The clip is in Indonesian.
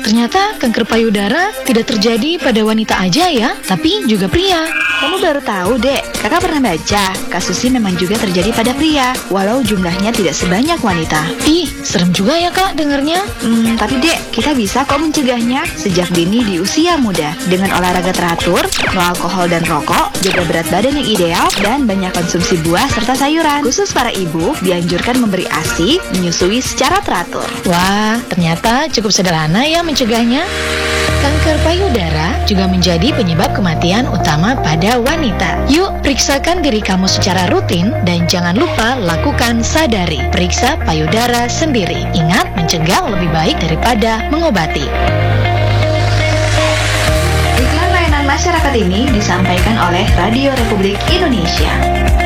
ternyata kanker payudara tidak terjadi pada wanita aja ya, tapi juga pria. Kamu baru tahu, Dek. Kakak pernah baca, kasus ini memang juga terjadi pada pria, walau jumlahnya tidak sebanyak wanita. Ih, serem juga ya Kak dengernya. Tapi Dek, kita bisa kok mencegahnya sejak dini di usia muda. Dengan olahraga teratur, no alkohol dan rokok, jaga berat badan yang ideal, dan banyak konsumsi buah serta sayuran. Khusus para ibu, dianjurkan memberi ASI, menyusui secara teratur. Wah, ternyata cukup sederhana ya mencegahnya. Kanker payudara juga menjadi penyebab kematian utama pada wanita. Yuk, periksakan diri kamu secara rutin dan jangan lupa lakukan sadari. Periksa payudara sendiri. Ingat, mencegah lebih baik daripada mengobati. Iklan layanan masyarakat ini disampaikan oleh Radio Republik Indonesia.